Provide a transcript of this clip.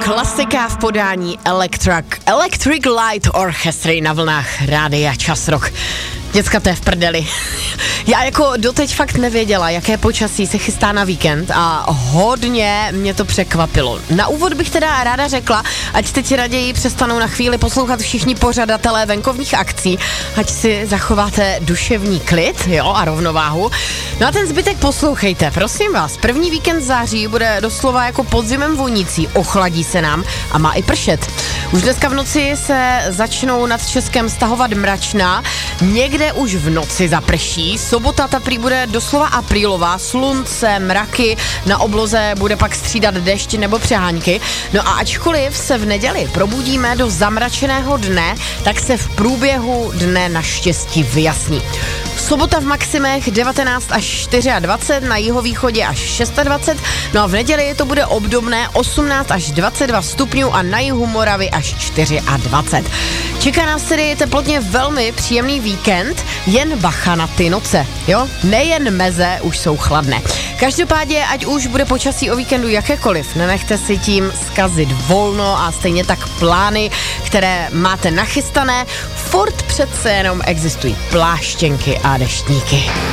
Klasika v podání Electric Light Orchestry na vlnách Rádia Čas Rock. Děcka, to je v prdeli. Já jako doteď fakt nevěděla, jaké počasí se chystá na víkend a hodně mě to překvapilo. Na úvod bych teda ráda řekla, ať teď raději přestanou na chvíli poslouchat všichni pořadatelé venkovních akcí, ať si zachováte duševní klid, jo, a rovnováhu. No a ten zbytek poslouchejte, prosím vás. První víkend září bude doslova jako podzimem vonící, ochladí se nám a má i pršet. Už dneska v noci se začnou nad Českem stahovat mračna, někde už v noci zaprší, sobota ta prý bude doslova aprílová, slunce, mraky, na obloze bude pak střídat dešť nebo přehánky. No a ačkoliv se v neděli probudíme do zamračeného dne, tak se v průběhu dne naštěstí vyjasní. Sobota v maximech 19 až 24, na jihovýchodě až 26, no a v neděli to bude obdobné 18 až 22 stupňů a na jihu Moravy až 24. Čeká nás tedy teplotně velmi příjemný víkend, jen bacha na ty noce, jo? Nejen meze už jsou chladné. Každopádně, ať už bude počasí o víkendu jakékoliv, nenechte si tím zkazit volno a stejně tak plány, které máte nachystané, furt přece jenom existují pláštěnky a deštníky.